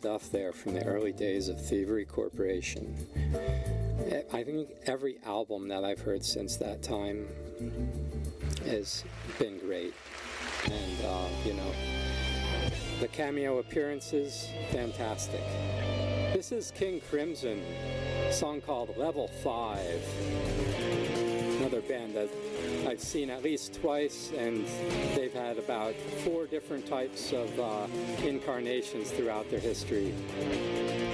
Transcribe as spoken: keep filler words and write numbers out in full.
stuff there from the early days of Thievery Corporation. I think every album that I've heard since that time has been great. And, uh, you know, the cameo appearances, fantastic. This is King Crimson, a song called Level five. Another band that I've seen at least twice, and they've had about four different types of uh, incarnations throughout their history.